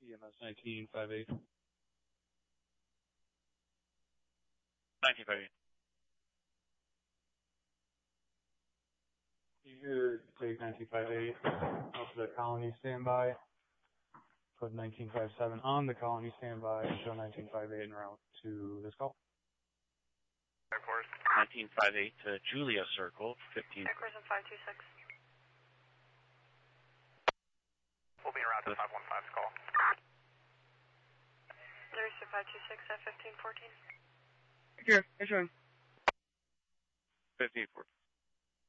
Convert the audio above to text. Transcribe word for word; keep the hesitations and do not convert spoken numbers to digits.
E M S nineteen five eight. nineteen five eight. You hear take nineteen five eight up to the colony standby. Put nineteen five seven on the colony standby and show nineteen five eight en route to this call. Air Force. nineteen five eight to Julia Circle, fifteen. Air Force five two six. We'll be around to five one five's call. There's five two six at fifteen fourteen. Here, it's room. fifteen fourteen.